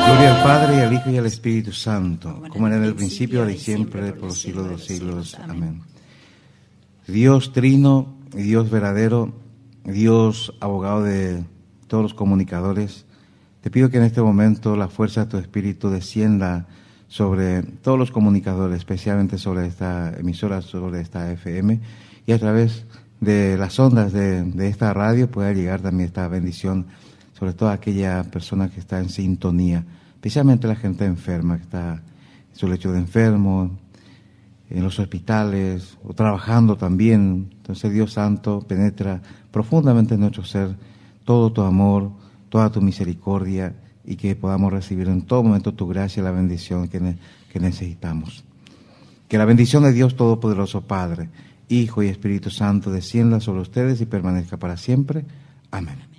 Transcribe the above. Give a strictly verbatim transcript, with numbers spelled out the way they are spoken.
Gloria al Padre, y al Hijo, y al Espíritu Santo, como era en el principio, ahora y siempre, por los siglos de los siglos. Amén. Dios trino, y Dios verdadero, Dios abogado de todos los comunicadores, te pido que en este momento la fuerza de tu Espíritu descienda sobre todos los comunicadores, especialmente sobre esta emisora, sobre esta F M, y a través de las ondas de, de esta radio pueda llegar también esta bendición sobre toda aquella persona que está en sintonía, especialmente la gente enferma, que está en su lecho de enfermo, en los hospitales, o trabajando también. Entonces, Dios Santo, penetra profundamente en nuestro ser todo tu amor, toda tu misericordia, y que podamos recibir en todo momento tu gracia y la bendición que, ne- que necesitamos. Que la bendición de Dios Todopoderoso, Padre, Hijo y Espíritu Santo, descienda sobre ustedes y permanezca para siempre. Amén.